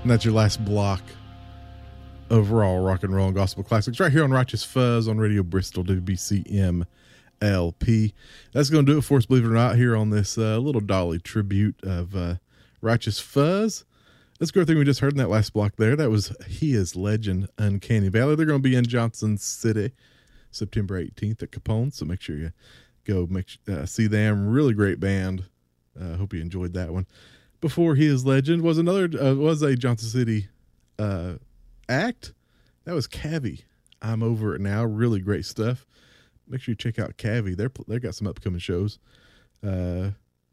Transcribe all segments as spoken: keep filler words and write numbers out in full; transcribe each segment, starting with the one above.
And that's your last block of Raw Rock and Roll and Gospel Classics right here on Righteous Fuzz on Radio Bristol, W B C M L P. That's going to do it for us, believe it or not, here on this uh, little Dolly tribute of uh, Righteous Fuzz. Let's go through we just heard in that last block there. That was He Is Legend, Uncanny Valley. They're going to be in Johnson City September eighteenth at Capone, so make sure you go make uh, see them. Really great band. I uh, hope you enjoyed that one. Before He Is Legend was another uh, was a Johnson City uh, act. That was Cavi. I'm Over It Now. Really great stuff. Make sure you check out Cavi. They're they got some upcoming shows uh,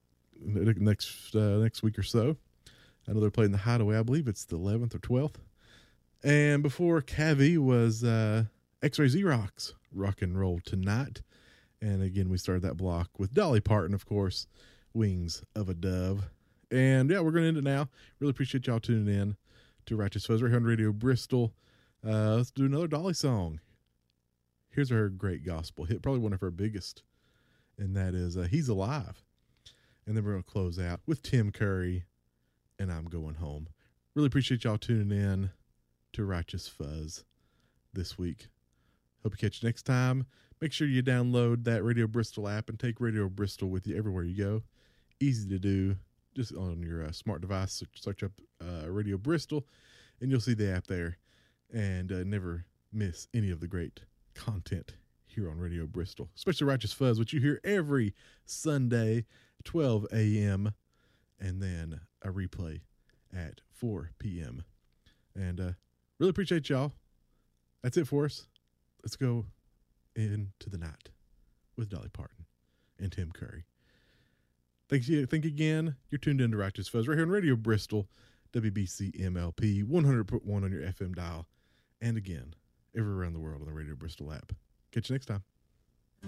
next uh, next week or so. I know they're playing the Hideaway. I believe it's the eleventh or twelfth. And before Cavi was uh, X-Ray Xerox, Rock and Roll Tonight. And again, we started that block with Dolly Parton, of course, Wings of a Dove. And yeah, we're going to end it now. Really appreciate y'all tuning in to Righteous Fuzz right here on Radio Bristol. Uh, let's do another Dolly song. Here's her great gospel hit, probably one of her biggest, and that is uh, He's Alive. And then we're going to close out with Tim Curry and I'm Going Home. Really appreciate y'all tuning in to Righteous Fuzz this week. Hope you catch you next time. Make sure you download that Radio Bristol app and take Radio Bristol with you everywhere you go. Easy to do. Just on your uh, smart device, search, search up uh, Radio Bristol, and you'll see the app there. And uh, never miss any of the great content here on Radio Bristol, especially Righteous Fuzz, which you hear every Sunday, twelve a.m., and then a replay at four p.m. And uh, really appreciate y'all. That's it for us. Let's go into the night with Dolly Parton and Tim Curry. Thank you. Think again. You're tuned into Righteous Fuzz right here on Radio Bristol, W B C M L P, one hundred point one on your F M dial. And again, everywhere around the world on the Radio Bristol app. Catch you next time.